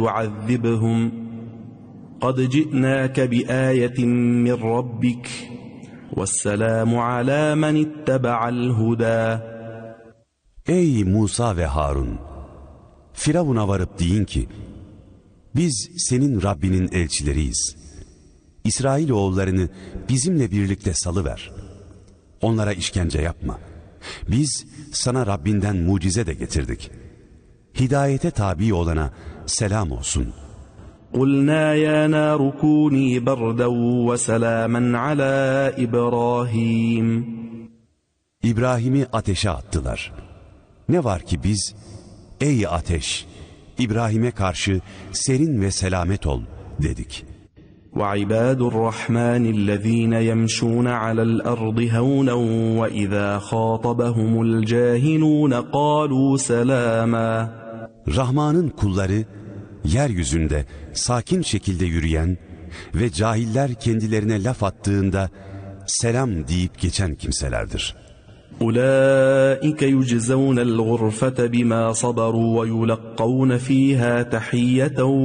يعذبهم قد جئناك بآية من ربك والسلام على من اتبع الهدى. Ey Musa ve Harun! Firavun'a varıp deyin ki, biz senin Rabbinin elçileriyiz. İsrailoğullarını bizimle birlikte salıver. Onlara işkence yapma. Biz sana Rabbinden mucize de getirdik. Hidayete tabi olana selam olsun. قُلْنَا يَا نَارُ كُونِي بَرْدًا وَسَلَامًا عَلَى إِبْرَاهِيمَ. İbrahim'i ateşe attılar. Ne var ki biz, ey ateş, İbrahim'e karşı serin ve selamet ol dedik. وَعِبَادُ الرَّحْمَنِ الَّذ۪ينَ يَمْشُونَ عَلَى الْأَرْضِ هَوْنًا وَإِذَا خَاطَبَهُمُ الْجَاهِلُونَ قَالُوا سَلَامًا. Rahman'ın kulları, yeryüzünde sakin şekilde yürüyen ve cahiller kendilerine laf attığında selam deyip geçen kimselerdir. أُولَٰئِكَ يُجْزَوْنَ الْغُرْفَةَ بِمَا صَبَرُوا وَيُلَقَّوْنَ فِيهَا تَحِيَّةً